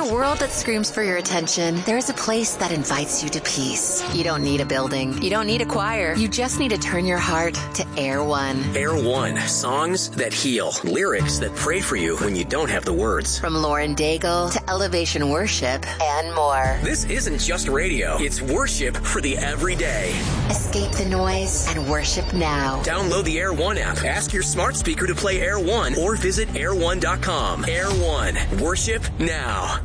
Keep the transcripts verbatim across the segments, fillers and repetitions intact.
a world that screams for your attention, there is a place that invites you to peace. You don't need a building. You don't need a choir. You just need to turn your heart to Air One. Air One. Songs that heal. Lyrics that pray for you when you don't have the words. From Lauren Daigle to Elevation Worship and more. This isn't just radio. It's worship for the everyday. Escape the noise and worship now. Download the Air One app. Ask your smart speaker to play Air One or visit air one dot com. Air One. Worship now.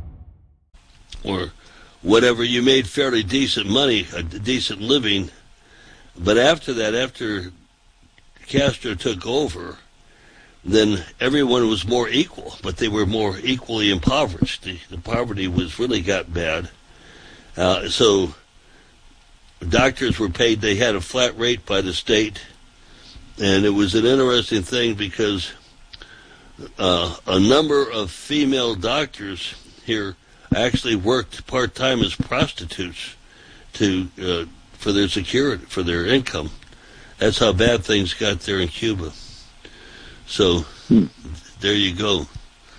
Or whatever, you made fairly decent money, a decent living. But after that, after Castro took over, then everyone was more equal, but they were more equally impoverished. The, the poverty was really got bad. Uh, so doctors were paid, they had a flat rate by the state, and it was an interesting thing because uh, a number of female doctors here actually worked part-time as prostitutes to uh, for their security, for their income. That's how bad things got there in Cuba. So, hmm. there you go.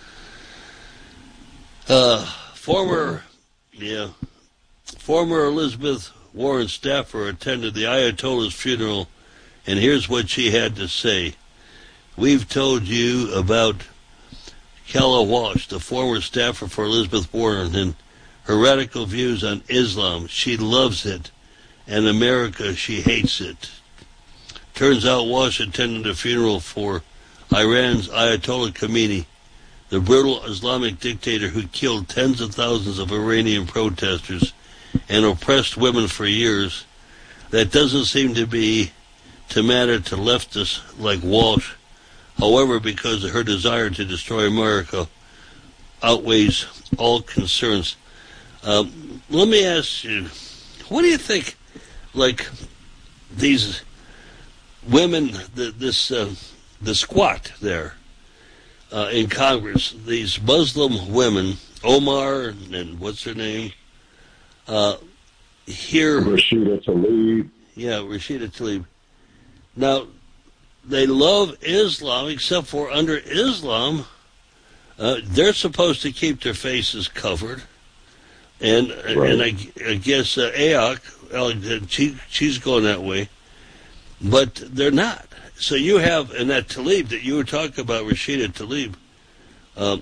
Uh, former, yeah, former Elizabeth Warren staffer attended the Ayatollah's funeral, and here's what she had to say. We've told you about Kala Walsh, the former staffer for Elizabeth Warren, and her radical views on Islam. She loves it, and America, she hates it. Turns out Walsh attended a funeral for Iran's Ayatollah Khomeini, the brutal Islamic dictator who killed tens of thousands of Iranian protesters and oppressed women for years. That doesn't seem to be to matter to leftists like Walsh. However, because her desire to destroy America outweighs all concerns. Um, let me ask you, what do you think, like, these women, the, this, uh, the squat there uh, in Congress, these Muslim women, Omar and, and what's her name, uh, here... Rashida Tlaib. Yeah, Rashida Tlaib. Now, they love Islam, except for under Islam, uh, they're supposed to keep their faces covered. And right. and I, I guess uh, A O C, she, she's going that way. But they're not. So you have, and that Tlaib that you were talking about, Rashida Tlaib, um,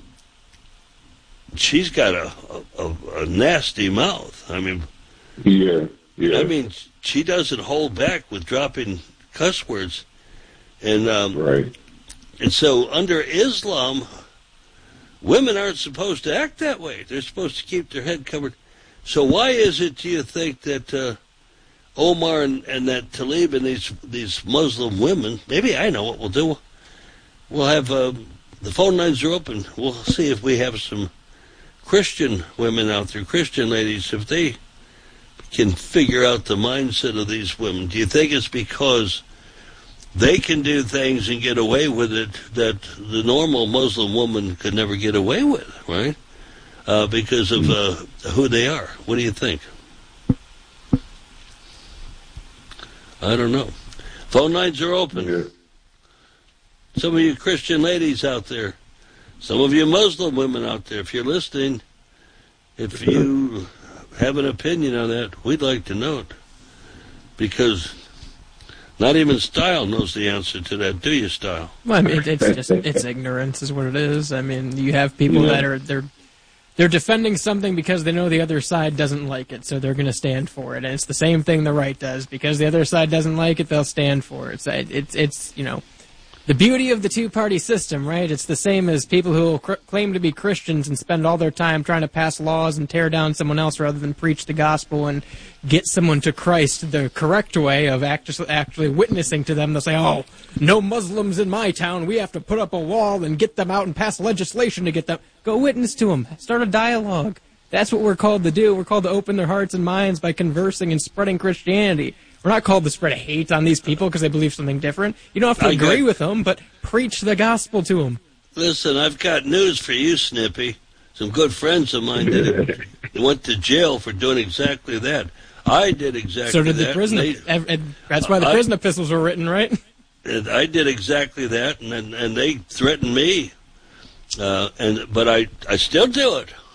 she's got a, a, a nasty mouth. I mean, yeah, yeah. I mean, she doesn't hold back with dropping cuss words. And, um, right. And so under Islam, women aren't supposed to act that way. They're supposed to keep their head covered. So why is it, do you think, that uh, Omar and, and that Tlaib and these these Muslim women, maybe I know what we'll do. We'll have, uh, the phone lines are open. We'll see if we have some Christian women out there, Christian ladies, if they can figure out the mindset of these women. Do you think it's because they can do things and get away with it that the normal Muslim woman could never get away with, right? Uh, because of uh, who they are. What do you think? I don't know. Phone lines are open. Yeah. Some of you Christian ladies out there, some of you Muslim women out there, if you're listening, if you have an opinion on that, we'd like to know it. Because not even Style knows the answer to that, do you, Style? Well, I mean, it's just, it's ignorance is what it is. I mean, you have people yeah. that are, they're, they're defending something because they know the other side doesn't like it, so they're going to stand for it. And it's the same thing the right does. Because the other side doesn't like it, they'll stand for it. So it, it's, it's, you know, the beauty of the two-party system, right? It's the same as people who will cr- claim to be Christians and spend all their time trying to pass laws and tear down someone else rather than preach the gospel and get someone to Christ the correct way of act- actually witnessing to them. They'll say, oh, no Muslims in my town. We have to put up a wall and get them out and pass legislation to get them. Go witness to them. Start a dialogue. That's what we're called to do. We're called to open their hearts and minds by conversing and spreading Christianity. We're not called to spread hate on these people because they believe something different. You don't have to I agree got, with them, but preach the gospel to them. Listen, I've got news for you, Snippy. Some good friends of mine did it. went to jail for doing exactly that. I did exactly that. So did the that, prison. They, and that's why the I, prison epistles were written, right? And I did exactly that, and and, and they threatened me. Uh, and but I, I still do it.